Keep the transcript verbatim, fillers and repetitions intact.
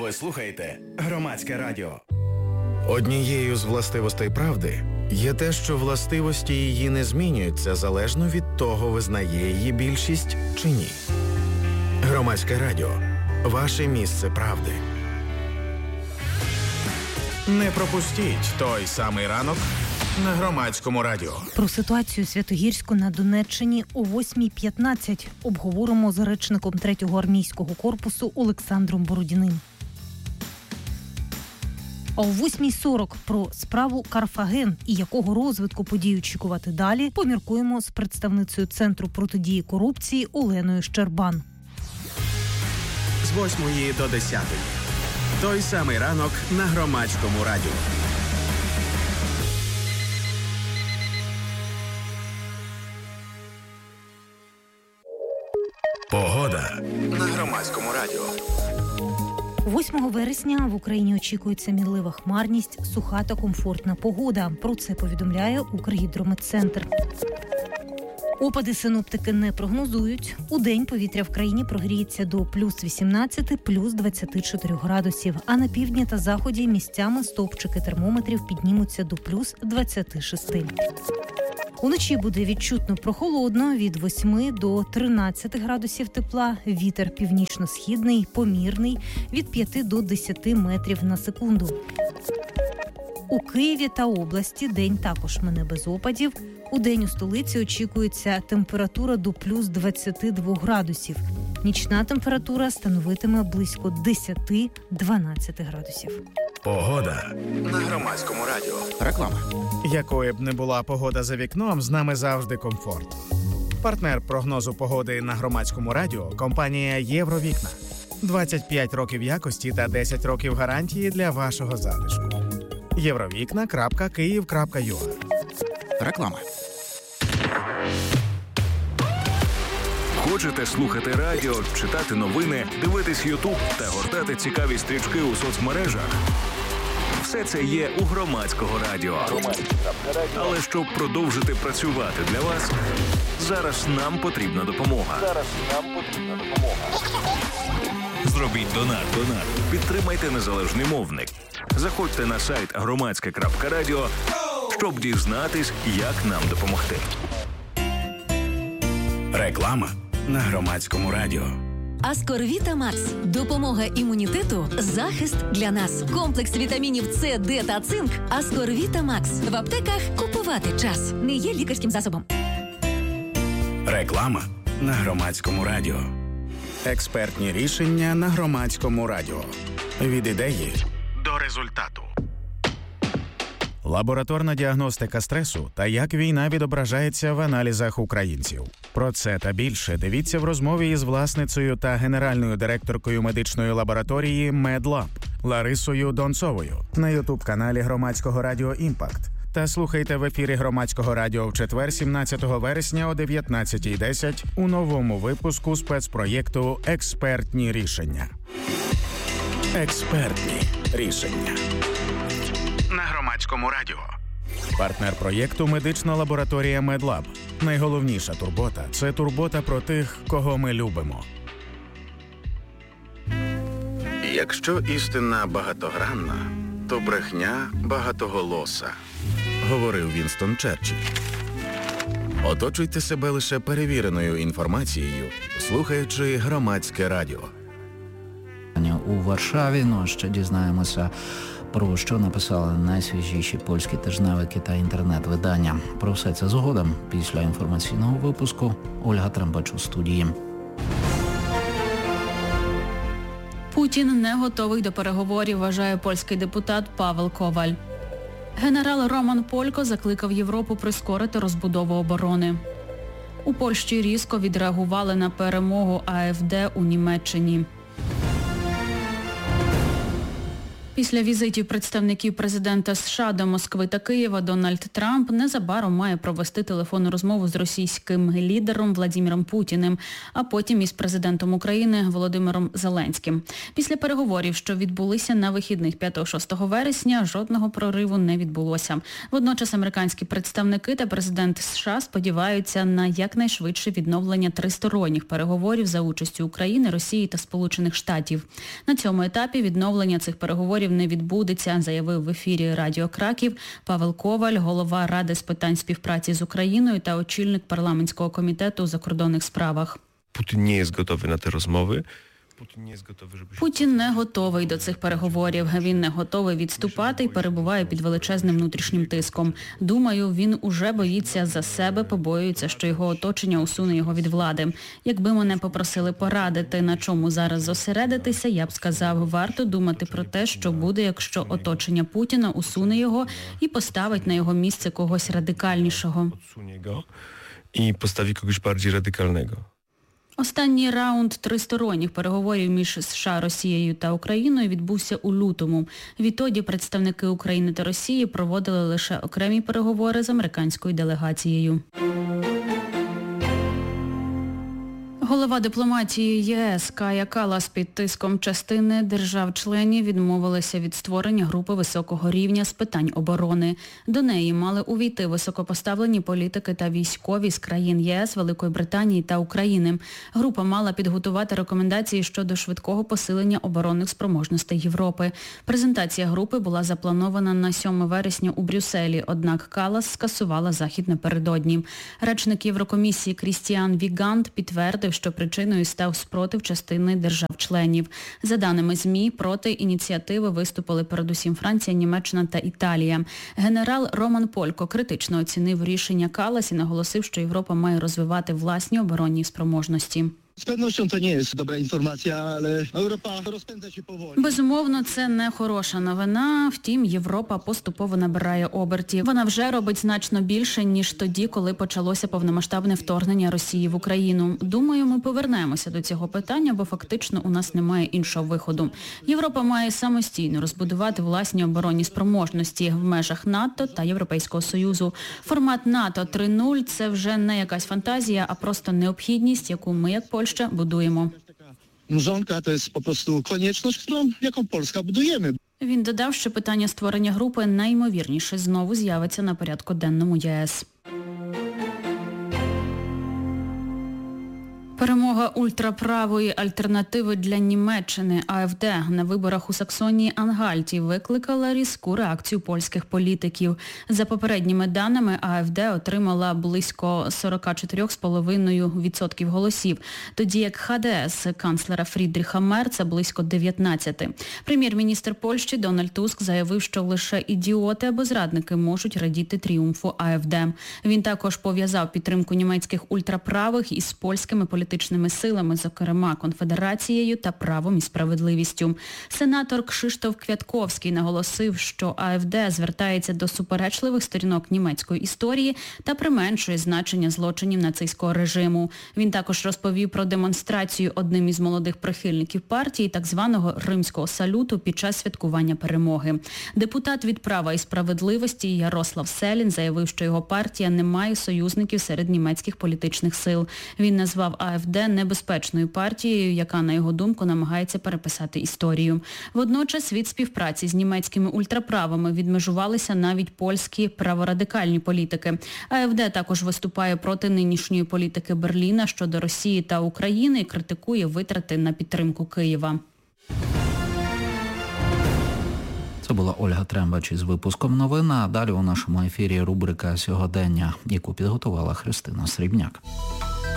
Ви слухаєте Громадське радіо. Однією з властивостей правди є те, що властивості її не змінюються залежно від того, визнає її більшість чи ні. Громадське радіо. Ваше місце правди. Не пропустіть той самий ранок на Громадському радіо. Про ситуацію Святогірську на Донеччині о восьмій п'ятнадцять обговоримо з речником третього армійського корпусу Олександром Бородіним. А о восьмій сорок про справу Карфаген і якого розвитку подій очікувати далі поміркуємо з представницею Центру протидії корупції Оленою Щербан. З восьмої до десятої. Той самий ранок на Громадському радіо. Погода на Громадському радіо. восьмого вересня в Україні очікується мінлива хмарність, суха та комфортна погода. Про це повідомляє Укргідрометцентр. Опади синоптики не прогнозують. Удень повітря в країні прогріється до плюс вісімнадцять, плюс двадцять чотири градусів, а на півдні та заході місцями стовпчики термометрів піднімуться до плюс двадцять шість. Уночі буде відчутно прохолодно від восьми до тринадцяти градусів тепла, вітер північно-східний, помірний від п'яти до десяти метрів на секунду. У Києві та області день також мине без опадів. Удень у столиці очікується температура до плюс двадцяти двох градусів. Нічна температура становитиме близько десять-дванадцять градусів. Погода на Громадському радіо. Реклама. Якою б не була погода за вікном, з нами завжди комфорт. Партнер прогнозу погоди на Громадському радіо – компанія «Євровікна». двадцять п'ять років якості та десять років гарантії для вашого затишку. євровікна крапка київ крапка ю а. Реклама. Хочете слухати радіо, читати новини, дивитись Ютуб та гортати цікаві стрічки у соцмережах? Все це є у Громадського радіо. Але щоб продовжити працювати для вас, зараз нам потрібна допомога. Зараз нам потрібна допомога. Зробіть донат. Донат. Підтримайте незалежний мовник. Заходьте на сайт громадське крапка радіо, щоб дізнатись, як нам допомогти. Реклама на Громадському радіо. Аскорвіта Макс. Допомога імунітету, захист для нас. Комплекс вітамінів С, Д та цинк. Аскорвіта Макс. В аптеках купувати час. Не є лікарським засобом. Реклама на Громадському радіо. Експертні рішення на Громадському радіо. Від ідеї До результату. Лабораторна діагностика стресу та як війна відображається в аналізах українців. Про це та більше дивіться в розмові із власницею та генеральною директоркою медичної лабораторії «Медлаб» Ларисою Донцовою на ютуб-каналі Громадського радіо «Імпакт». Та слухайте в ефірі Громадського радіо в четвер, сімнадцятого вересня о дев'ятнадцятій десять у новому випуску спецпроєкту «Експертні рішення». експертні рішення. На Громадському радіо. Партнер проєкту – медична лабораторія «Медлаб». Найголовніша турбота – це турбота про тих, кого ми любимо. Якщо істина багатогранна, то брехня багатоголоса, говорив Вінстон Черчилль. Оточуйте себе лише перевіреною інформацією, слухаючи Громадське радіо. У Варшаві, ну а ще дізнаємося, про що написали найсвіжіші польські тижневики та інтернет-видання. Про все це згодом після інформаційного випуску. Ольга Трембач у студії. Путін не готовий до переговорів, вважає польський депутат Павел Коваль. Генерал Роман Полько закликав Європу прискорити розбудову оборони. У Польщі різко відреагували на перемогу АФД у Німеччині. Після візитів представників президента США до Москви та Києва Дональд Трамп незабаром має провести телефонну розмову з російським лідером Владимиром Путіним, а потім із президентом України Володимиром Зеленським. Після переговорів, що відбулися на вихідних п'ятого-шостого вересня, жодного прориву не відбулося. Водночас американські представники та президент США сподіваються на якнайшвидше відновлення тристоронніх переговорів за участю України, Росії та Сполучених Штатів. На цьому етапі відновлення цих переговорів не відбудеться, заявив в ефірі Радіо Краків Павел Коваль, голова Ради з питань співпраці з Україною та очільник парламентського комітету у закордонних справах. Путін не є готовий на ті розмови. Путін не готовий до цих переговорів. Він не готовий відступати і перебуває під величезним внутрішнім тиском. Думаю, він уже боїться за себе, побоюється, що його оточення усуне його від влади. Якби мене попросили порадити, на чому зараз зосередитися, я б сказав, варто думати про те, що буде, якщо оточення Путіна усуне його і поставить на його місце когось радикальнішого. І поставить когось більш радикального. Останній раунд тристоронніх переговорів між США, Росією та Україною відбувся у лютому. Відтоді представники України та Росії проводили лише окремі переговори з американською делегацією. Голова дипломатії ЄС Кая Каллас під тиском частини держав-членів відмовилася від створення групи високого рівня з питань оборони. До неї мали увійти високопоставлені політики та військові з країн ЄС, Великої Британії та України. Група мала підготувати рекомендації щодо швидкого посилення оборонних спроможностей Європи. Презентація групи була запланована на сьоме вересня у Брюсселі, однак Каллас скасувала захід напередодні. Речник Єврокомісії Крістіан Вігант підтвердив, що причиною став спротив частини держав-членів. За даними ЗМІ, проти ініціативи виступили передусім Франція, Німеччина та Італія. Генерал Роман Полько критично оцінив рішення Каллас і наголосив, що Європа має розвивати власні оборонні спроможності. Z pewnością to nie jest dobra informacja, ale Europa rozpędza się powoli. Безумовно, це не хороша новина, втім, Європа поступово набирає обертів. Вона вже робить значно більше, ніж тоді, коли почалося повномасштабне вторгнення Росії в Україну. Думаю, ми повернемося до цього питання, бо фактично у нас немає іншого виходу. Європа має самостійно розбудувати власні оборонні спроможності в межах НАТО та Європейського Союзу. Формат НАТО три нуль – це вже не якась фантазія, а просто необхідність, яку ми, як Польща, будуємо. Мrzonka to jest po prostu konieczność, którą, jaką Polska budujemy. Він додав, що питання створення групи найімовірніше знову з'явиться на порядку денному ЄС. Перемога ультраправої альтернативи для Німеччини АФД на виборах у Саксонії-Ангальті викликала різку реакцію польських політиків. За попередніми даними, АФД отримала близько сорок чотири цілих п'ять десятих відсотка голосів, тоді як ХДС канцлера Фрідріха Мерца близько дев'ятнадцять. Прем'єр-міністр Польщі Дональд Туск заявив, що лише ідіоти або зрадники можуть радіти тріумфу АФД. Він також пов'язав підтримку німецьких ультраправих із польськими політиками. політичними силами, зокрема Конфедерацією та Правом і справедливістю. Сенатор Кшиштоф Квятковський наголосив, що АФД звертається до суперечливих сторінок німецької історії та применшує значення злочинів нацистського режиму. Він також розповів про демонстрацію одним із молодих прихильників партії так званого римського салюту під час святкування перемоги. Депутат від Права і справедливості Ярослав Селін заявив, що його партія не має союзників серед німецьких політичних сил. Він назвав АФД небезпечною партією, яка, на його думку, намагається переписати історію. Водночас від співпраці з німецькими ультраправими відмежувалися навіть польські праворадикальні політики. АФД також виступає проти нинішньої політики Берліна щодо Росії та України і критикує витрати на підтримку Києва. Це була Ольга Трембач із випуском новин, а далі у нашому ефірі рубрика «Сьогодення», яку підготувала Христина Срібняк.